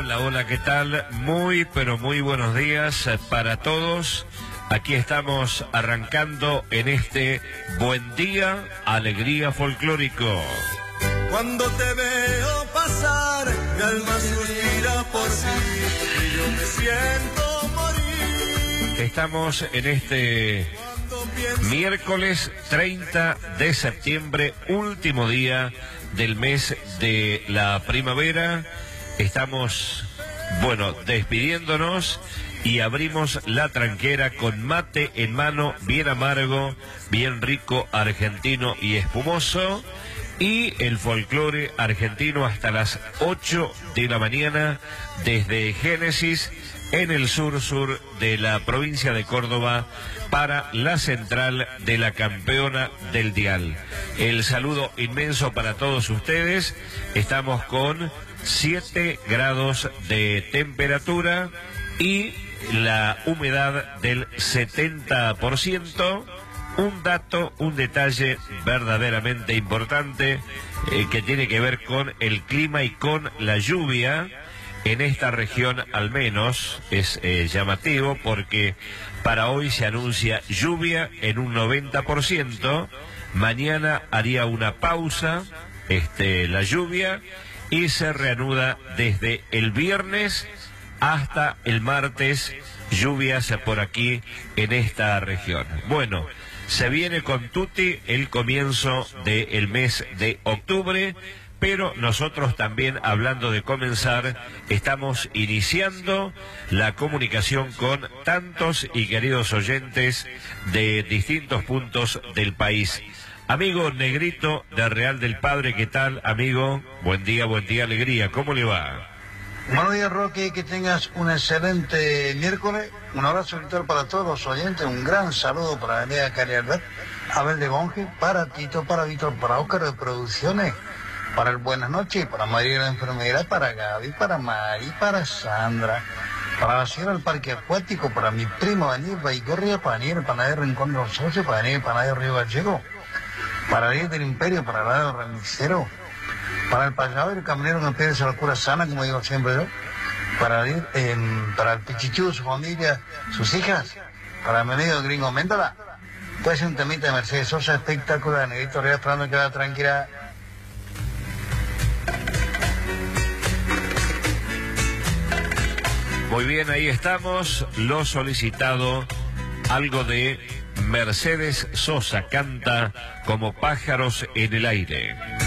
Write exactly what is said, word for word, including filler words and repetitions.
Hola, hola, ¿qué tal? Muy, pero muy buenos días para todos. Aquí estamos arrancando en este Buen Día, Alegría Folclórico. Cuando te veo pasar, mi alma suspira por ti y yo me siento morir. Estamos en este miércoles treinta de septiembre, último día del mes de la primavera. Estamos, bueno, despidiéndonos y abrimos la tranquera con mate en mano, bien amargo, bien rico, argentino y espumoso, y el folclore argentino hasta las ocho de la mañana desde Génesis, en el sur-sur de la provincia de Córdoba, para la central de la campeona del dial. El saludo inmenso para todos ustedes. Estamos con siete grados de temperatura y la humedad del setenta por ciento. Un dato, un detalle verdaderamente importante eh, que tiene que ver con el clima y con la lluvia. En esta región al menos es eh, llamativo porque para hoy se anuncia lluvia en un noventa por ciento. Mañana haría una pausa este, la lluvia y se reanuda desde el viernes hasta el martes, lluvias por aquí en esta región. Bueno, se viene con tutti el comienzo del mes de octubre, pero nosotros también, hablando de comenzar, estamos iniciando la comunicación con tantos y queridos oyentes de distintos puntos del país. Amigo Negrito de Real del Padre, ¿qué tal, amigo? Buen día, buen día, alegría, ¿cómo le va? Buenos días, Roque, que tengas un excelente miércoles. Un abrazo virtual para todos los oyentes, un gran saludo para Amelia Carialbert, Abel de Monge, para Tito, para Víctor, para Óscar de Producciones, para el Buenas Noches, para María de la Enfermera, para Gaby, para Mari, para Sandra, para la señora del Parque Acuático, para mi primo Daniel Baigorria, para Daniel el Panadero Rincón de los Socios, para Daniel el Panadero Río Gallego, para Daniel del Imperio, para Radio Remisero, para el payador y el camionero que pide la cura sana, como digo siempre yo, para ir, eh, para el Pichichu, su familia, sus hijas, para mi amigo Gringo Méndola. Puede ser un temita de Mercedes Sosa, espectacular, Negrito Real, esperando que vaya tranquila. Muy bien, ahí estamos. Lo solicitado, algo de Mercedes Sosa, canta Como pájaros en el aire.